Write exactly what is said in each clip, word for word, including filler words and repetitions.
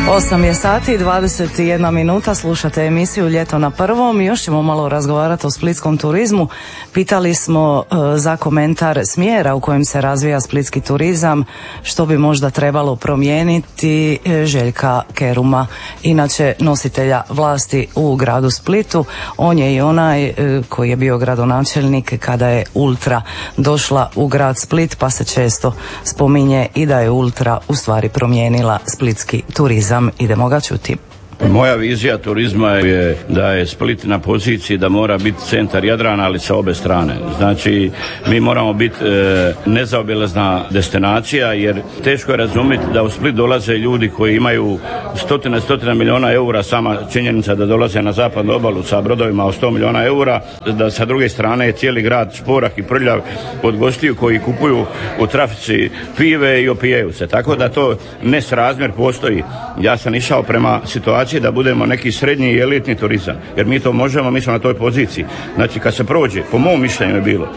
osam je sati i dvadeset jedna minuta, slušate emisiju Ljeto na prvom i još ćemo malo razgovarati o splitskom turizmu. Pitali smo e, za komentar smjera u kojem se razvija splitski turizam, što bi možda trebalo promijeniti. e, Željka Keruma, inače nositelja vlasti u gradu Splitu. On je i onaj e, koji je bio gradonačelnik kada je Ultra došla u grad Split, pa se često spominje i da je Ultra u stvari promijenila splitski turizam. Idemo ga čuti. Moja vizija turizma je da je Split na poziciji da mora biti centar Jadrana, ali sa obe strane. Znači, mi moramo biti e, nezaobilazna destinacija, jer teško je razumjeti da u Split dolaze ljudi koji imaju stotine, stotine milijuna eura, sama činjenica da dolaze na zapadnu obalu sa brodovima od sto milijuna eura, da sa druge strane je cijeli grad šporak i prljav od gostiju koji kupuju u trafici pive i opijaju se. Tako da to nesrazmjer postoji. Ja sam išao prema situaciji da budemo neki srednji i elitni turizam, jer mi to možemo, mi smo na toj poziciji. Znači, kad se prođe, po mom mišljenju je bilo,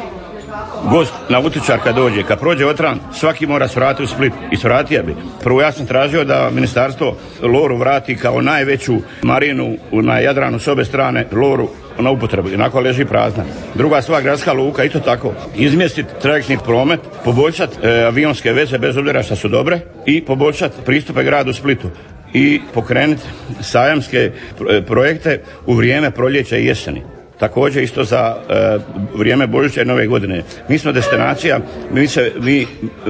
gost nautičar kad dođe, kad prođe Otran, svaki mora svratiti u Split i svratio bi. Prvo, ja sam tražio da ministarstvo Loru vrati kao najveću marinu na Jadranu s obe strane, Loru na upotrebu, inako leži prazna. Druga stvar, gradska luka, isto tako. Izmjestiti trajektni promet, poboljšati e, avionske veze bez obzira što su dobre i poboljšati pristupe gradu Splitu i pokrenuti sajamske projekte u vrijeme proljeća i jeseni. Također isto za e, vrijeme Božića i Nove godine. Mi smo destinacija, mi, se, mi e,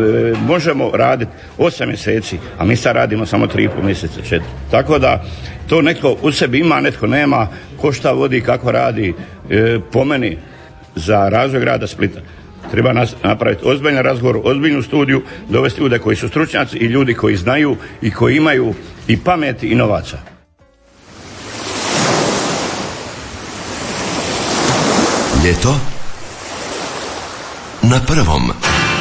možemo raditi osam mjeseci, a mi sad radimo samo tri i pol mjeseca, četiri. Tako da to netko u sebi ima, netko nema, ko šta vodi, kako radi. E, po meni, za razvoj grada Splita treba nas napraviti ozbiljan razgovor, ozbiljnu studiju, dovesti ljude koji su stručnjaci i ljudi koji znaju i koji imaju i pameti i novaca. Ljeto na prvom.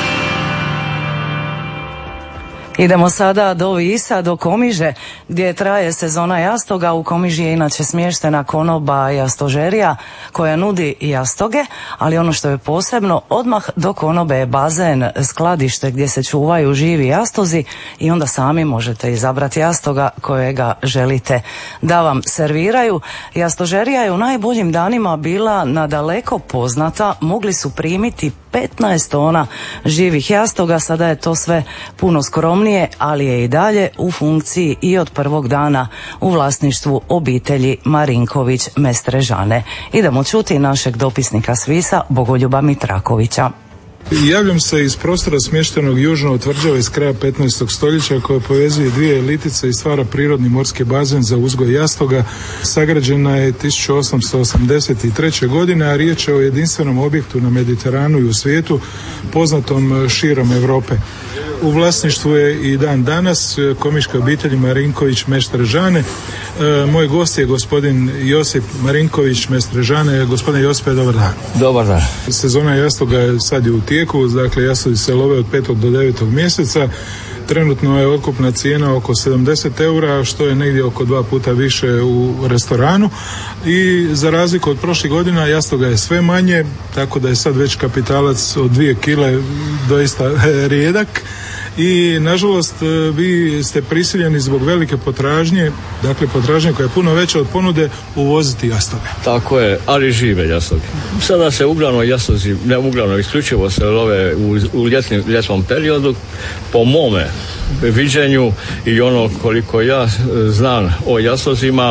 Idemo sada do Visa, do Komiže, gdje traje sezona jastoga. U Komiži je inače smještena konoba jastožerija koja nudi jastoge, ali ono što je posebno, odmah do konobe je bazen, skladište gdje se čuvaju živi jastozi i onda sami možete izabrati jastoga kojega želite da vam serviraju. Jastožerija je u najboljim danima bila nadaleko poznata, mogli su primiti petnaest tona živih jastoga, sada je to sve puno skromnije, ali je i dalje u funkciji i od prvog dana u vlasništvu obitelji Marinković Mestrežane. Idemo čuti našeg dopisnika s Visa, Bogoljuba Mitrakovića. Javljam se iz prostora smještenog južno od tvrđave iz kraja petnaestog stoljeća koja povezuje dvije litice i stvara prirodni morski bazen za uzgoj jastoga. Sagrađena je tisuću osamsto osamdeset treće. godine, a riječ je o jedinstvenom objektu na Mediteranu i u svijetu, poznatom širom Europe. U vlasništvu je i dan danas komiške obitelji Marinković Mestrežane. E, moj gost je gospodin Josip Marinković Mestrežane. Gospodine Josipe, dobar dan. Dobar dan. Sezona jastoga je sad je u tijeku, dakle jastogi se love od petog do devetog mjeseca. Trenutno je otkupna cijena oko sedamdeset eura, što je negdje oko dva puta više u restoranu. I za razliku od prošlih godina jastoga je sve manje, tako da je sad već kapitalac od dvije kile doista rijedak. I nažalost vi ste prisiljeni zbog velike potražnje, dakle potražnje koja je puno veća od ponude, uvoziti jastoge. Tako je, ali žive jastoge. Sada se uglavnom jastozi, ne uglavnom, isključivo se love u, u ljetnim, ljetnom periodu. Po mome viđenju i ono koliko ja znam o jastozima,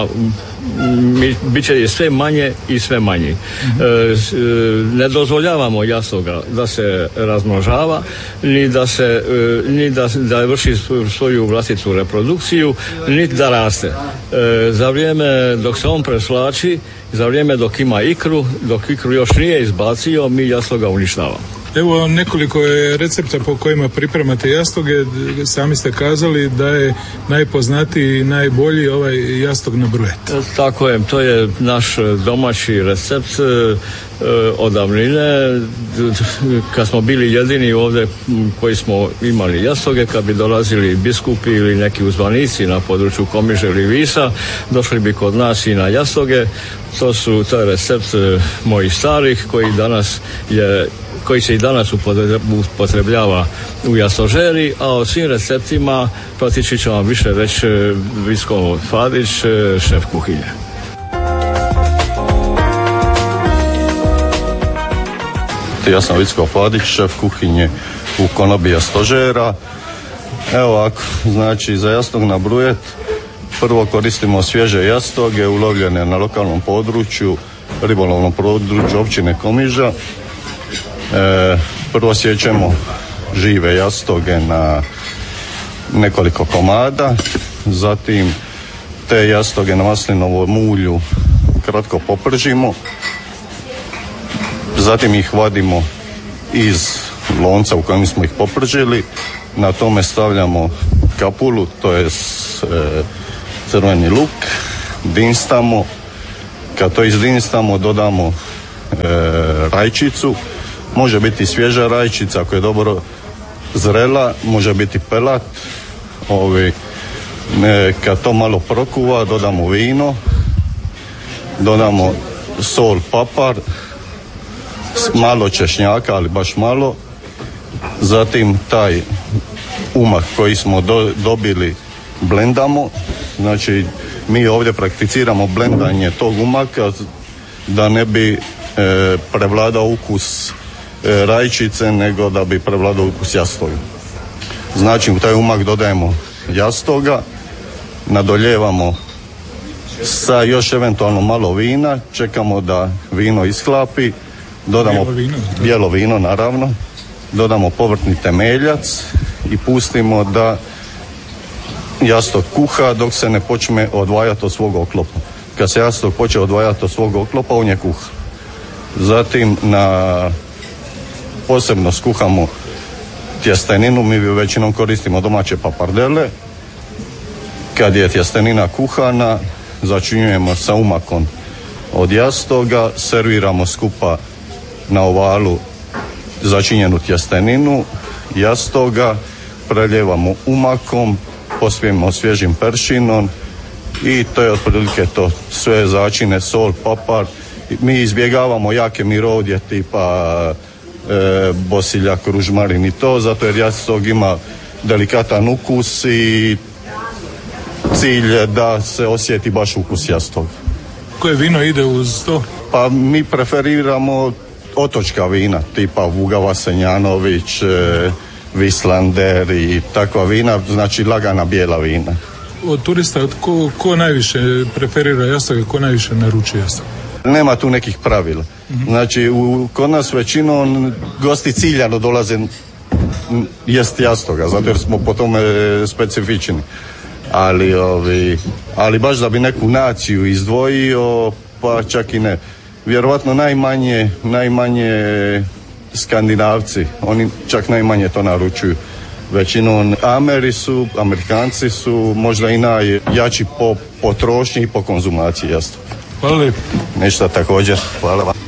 mi, bit će je sve manje i sve manji. Mm-hmm. E, ne dozvoljavamo jastoga da se razmnožava, ni da se e, ni da, da vrši svoju vlastitu reprodukciju, ni da raste. E, za vrijeme dok se on presvlači, za vrijeme dok ima ikru, dok ikru još nije izbacio, mi jastoga uništavamo. Evo nekoliko je recepta po kojima pripremate jastoge. Sami ste kazali da je najpoznatiji i najbolji ovaj jastog na brujet. Tako je, to je naš domaći recept od davnine. Kad smo bili jedini ovdje koji smo imali jastoge, kad bi dolazili biskupi ili neki uzvanici na području Komiže ili Visa, došli bi kod nas i na jastoge. To su taj recept mojih starih koji danas je koji se i danas upotrebljava u jastožeri, a o svim receptima praktički će vam više reći Vicko Fadić, šef kuhinje. Ja sam Vicko Fadić, šef kuhinje u konobi jastožera. Evo ovako, znači za jastog na brujet prvo koristimo svježe jastoge ulovljene na lokalnom području, ribolovnom području općine Komiža. E, prvo sjećemo žive jastoge na nekoliko komada, zatim te jastoge na maslinovom ulju kratko popržimo, zatim ih vadimo iz lonca u kojem smo ih popržili, na tome stavljamo kapulu, to je s, e, crveni luk, dinstamo, kad to izdinstamo dodamo e, rajčicu, može biti svježa rajčica ako je dobro zrela, može biti pelat, ovi, e, kad to malo prokuva dodamo vino, dodamo sol, papar, malo češnjaka, ali baš malo, zatim taj umak koji smo do, dobili blendamo, znači mi ovdje prakticiramo blendanje tog umaka da ne bi e, prevladao ukus e, rajčice, nego da bi prevladao ukus jastoga. Znači u taj umak dodajemo jastoga, nadoljevamo sa još eventualno malo vina, čekamo da vino ishlapi, dodamo bijelo vino, bijelo vino naravno, dodamo povrtni temeljac i pustimo da jastok kuha dok se ne počne odvajati od svog oklopa. Kad se jastok počne odvajati od svog oklopa, on je kuha. Zatim na posebno skuhamo tjesteninu, mi većinom koristimo domaće papardele. Kad je tjestenina kuhana, začinjujemo sa umakom od jastoga, serviramo skupa na ovalu začinjenu tjesteninu, jastoga, preljevamo umakom, pospijemo svježim peršinom i to je otprilike to. Sve začine, sol, papar. Mi izbjegavamo jake mirodje tipa e, bosiljak, ružmarin i to, zato jer jastog ima delikatan ukus i cilj je da se osjeti baš ukus jastoga. Koje vino ide uz to? Pa mi preferiramo otočka vina, tipa Vugava Senjanović, e, Vislander i takva vina, znači lagana bijela vina. Od turista, ko, ko najviše preferira jastoge, ko najviše naručuje jastoge? Nema tu nekih pravila. Mm-hmm. Znači, u, kod nas većinom gosti ciljano dolaze jest jastoga, zato jer smo po tome specifični. Ali, ovi, ali baš da bi neku naciju izdvojio, pa čak i ne. Vjerovatno najmanje, najmanje Skandinavci, oni čak najmanje to naručuju. Većinom Ameri su, Amerikanci su možda i najjači po potrošnji i po konzumaciji jastoga. Hvala lijepo. Ništa također. Hvala vam.